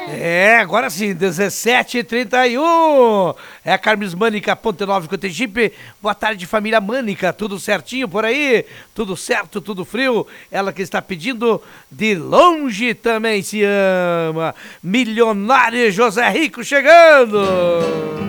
É, agora sim, 17h31. É a Carmes Mânica, Ponte Nova, Cotegipe. Boa tarde, família Mânica. Tudo certinho por aí? Tudo certo, tudo frio? Ela que está pedindo de longe também se ama. Milionário José Rico chegando.